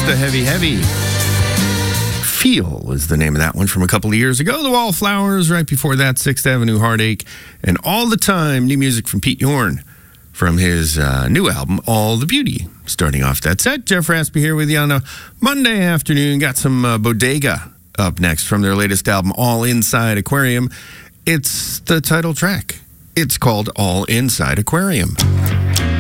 the Heavy. Feel is the name of that one from a couple of years ago. The Wallflowers, right before that, 6th Avenue Heartache, and All the Time, new music from Pete Yorn from his new album, All the Beauty. Starting off that set, Jeff Raspy here with you on a Monday afternoon. Got some Bodega up next from their latest album, All Inside Aquarium. It's the title track. It's called All Inside Aquarium.